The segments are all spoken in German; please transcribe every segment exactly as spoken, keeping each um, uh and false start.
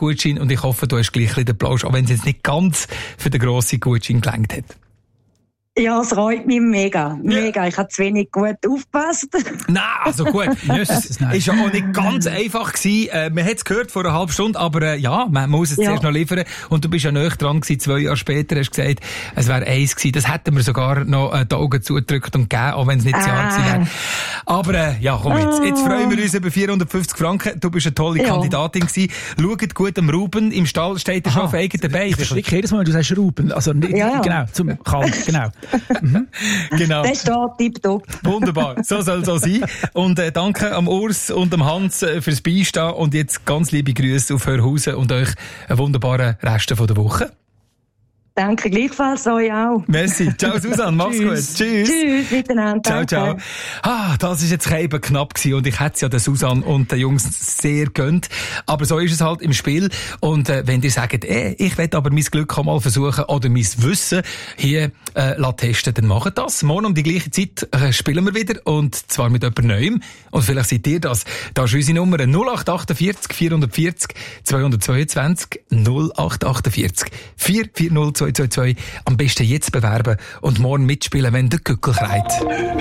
Gutschein und ich hoffe, du hast gleich den Plausch, auch wenn es jetzt nicht ganz für den grossen Gutschein gelangt hat. Ja, es freut mich mega. Mega. Ja. Ich habe zu wenig gut aufgepasst. Nein, also gut. Es war ja auch nicht ganz einfach gewesen. Äh, man hat es gehört vor einer halben Stunde, aber äh, ja, man muss es ja. zuerst noch liefern. Und du bist ja näher dran gewesen, zwei Jahre später hast du gesagt, es wäre eins gewesen. Das hätten wir sogar noch äh, die Augen zugedrückt und gegeben, auch wenn es nicht das ah. Jahr gewesen wäre. Aber äh, ja, komm jetzt. Jetzt freuen wir uns über vierhundertfünfzig Franken. Du bist eine tolle ja. Kandidatin gewesen. Schaut gut am Ruben. Im Stall steht er schon auf eigenen Beinen. Ich schrecke jedes Mal, wenn du sagst Ruben. Also, ja, ja. genau, zum Kalb, genau. Mhm. Genau. Der steht tipptopp. Wunderbar, so soll es auch sein. Und äh, danke am Urs und am Hans äh, fürs Beistehen. Und jetzt ganz liebe Grüße auf Hörhausen und euch einen wunderbaren Rest von der Woche. Danke, gleichfalls euch auch. Merci. Ciao, Susanne. Mach's gut. Tschüss. Tschüss, miteinander. Ciao, ciao. Ah, das ist jetzt eben knapp gewesen und ich hätte es ja der Susanne und den Jungs sehr gönnt. Aber so ist es halt im Spiel. Und äh, wenn ihr sagt, eh, ich will aber mein Glück auch mal versuchen oder mein Wissen hier äh, testen, dann macht das. Morgen um die gleiche Zeit äh, spielen wir wieder und zwar mit jemand Neuem. Und vielleicht seid ihr das. Da ist unsere Nummer null acht vierundachtzig vierhundertvierzig zweihundertzweiundzwanzig null acht vierundachtzig vier vier null zwei zwei zwei. Am besten jetzt bewerben und morgen mitspielen, wenn der Gückel kreit.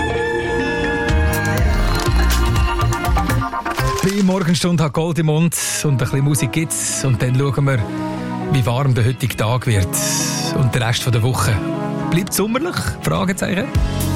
Die Morgenstunde hat Gold im Mund und ein bisschen Musik gibt's. Und dann schauen wir, wie warm der heutige Tag wird. Und der Rest der Woche. Bleibt sommerlich? Fragezeichen.